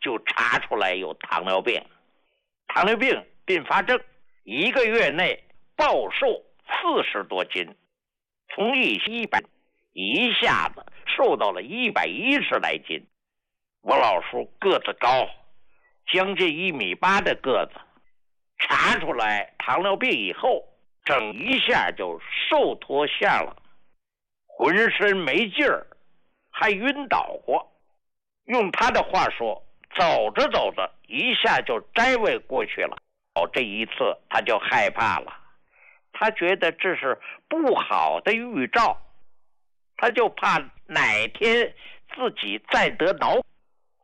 就查出来有糖尿病。糖尿病并发症1个月内暴瘦40多斤，从100一下子瘦到了110来斤。我老叔个子高，将近1.8米的个子，查出来糖尿病以后，整一下就瘦脱线了，浑身没劲儿，还晕倒过。用他的话说，走着走着一下就摘位过去了。这一次他就害怕了，他觉得这是不好的预兆，他就怕哪天自己再得脑